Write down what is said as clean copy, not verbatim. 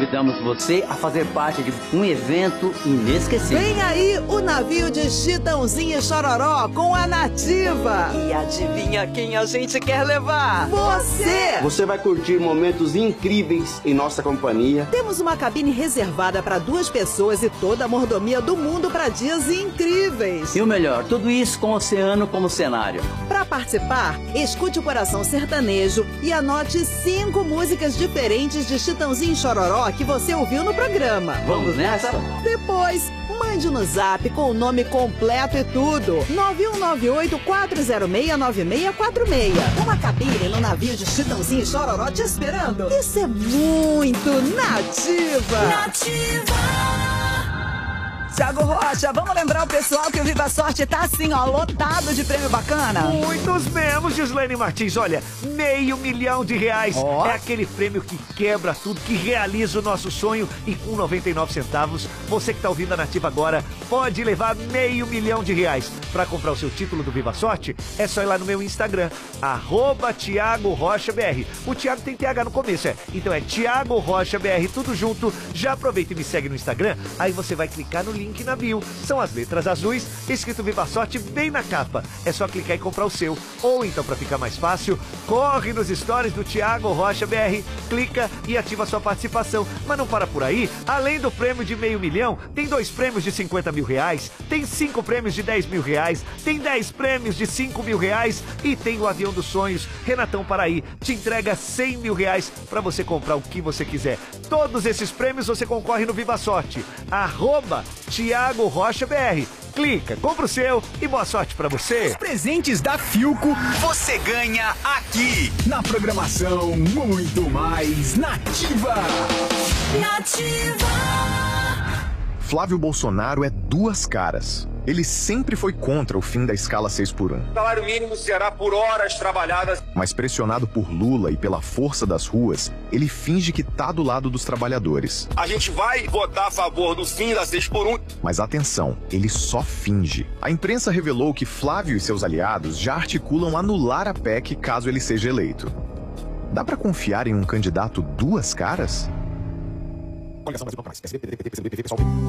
convidamos você a fazer parte de um evento inesquecível. Vem aí o navio de Chitãozinho e Chororó com a Nativa. E adivinha quem a gente quer levar? Você! Você vai curtir momentos incríveis em nossa companhia. Temos uma cabine reservada para 2 pessoas e toda a mordomia do mundo para dias incríveis. E o melhor, tudo isso com o oceano como cenário. Para participar, escute o Coração Sertanejo e anote 5 músicas diferentes de Chitãozinho e Chororó que você ouviu no programa. Vamos nessa? Depois, mande no zap com o nome completo e tudo. 9198-406-9646. Uma cabine no navio de Chitãozinho e Chororó te esperando. Isso é muito Nativa! Nativa! Thiago Rocha, vamos lembrar o pessoal que o Viva Sorte tá assim, ó, lotado de prêmio bacana. Muitos mesmos, Gislaine Martins. Olha, R$500 mil. Oh. É aquele prêmio que quebra tudo, que realiza o nosso sonho. E com 99 centavos, você que tá ouvindo a Nativa agora, pode levar R$500 mil. Para comprar o seu título do Viva Sorte, é só ir lá no meu Instagram, @ThiagoRochaBR. O Thiago tem TH no começo, então é Thiago Rocha BR, tudo junto. Já aproveita e me segue no Instagram, aí você vai clicar no link na bio. São as letras azuis, escrito Viva Sorte bem na capa. É só clicar e comprar o seu. Ou então, para ficar mais fácil, corre nos stories do Thiago Rocha BR, clica e ativa a sua participação. Mas não para por aí. Além do prêmio de R$500 mil, tem 2 prêmios de R$50 mil, tem 5 prêmios de R$10 mil, tem 10 prêmios de R$5 mil e tem o avião dos sonhos. Renatão Paraí te entrega R$100 mil para você comprar o que você quiser. Todos esses prêmios você concorre no Viva Sorte. @Thiago Rocha BR. Clica, compra o seu e boa sorte pra você. Os presentes da Philco você ganha aqui na programação Muito Mais Nativa. Nativa! Flávio Bolsonaro é 2 caras. Ele sempre foi contra o fim da escala 6x1. O salário mínimo será por horas trabalhadas. Mas pressionado por Lula e pela força das ruas, ele finge que tá do lado dos trabalhadores. A gente vai votar a favor do fim da 6x1. Mas atenção, ele só finge. A imprensa revelou que Flávio e seus aliados já articulam anular a PEC caso ele seja eleito. Dá pra confiar em um candidato 2 caras?